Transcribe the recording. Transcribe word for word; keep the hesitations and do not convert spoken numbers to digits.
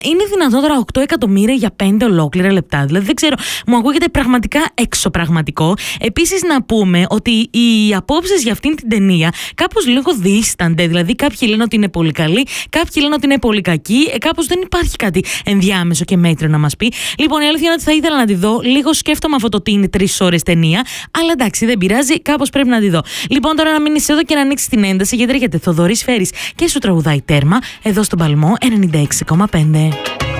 Είναι δυνατόν τώρα οκτώ εκατομμύρια για πέντε ολόκληρα λεπτά? Δηλαδή δεν ξέρω, μου ακούγεται πραγματικά εξωπραγματικό. Επίσης να πούμε ότι οι απόψεις για αυτήν την ταινία κάπως λίγο δίστανται. Δηλαδή κάποιοι λένε ότι είναι πολύ καλή, κάποιοι λένε ότι είναι πολύ κακή. Ε, κάπως δεν υπάρχει κάτι ενδιάμεσο και μέτριο να μας πει. Λοιπόν, η αλήθεια είναι ότι θα ήθελα να τη δω. Λίγο σκέφτομαι αυτό το ότι είναι τρεις ώρες ταινία. Αλλά εντάξει, δεν πειράζει, κάπως πρέπει να τη δω. Λοιπόν, τώρα να μείνεις εδώ και να ανοίξεις την ένταση, γιατί έρχεται Θοδωρής Φέρης και σου τραγουδάει Τέρμα εδώ στον Παλμό ενενήντα έξι κόμμα πέντε.